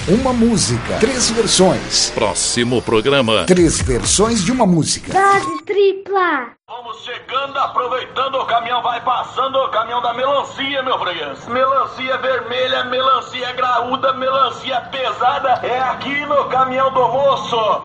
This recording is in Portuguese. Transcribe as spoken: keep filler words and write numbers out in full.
Uma música, três versões. Próximo programa. Três versões de uma música. Dose tripla. Vamos chegando, aproveitando, o caminhão vai passando, o caminhão da melancia, meu freguês. Melancia vermelha, melancia graúda, melancia pesada, é aqui no caminhão do moço.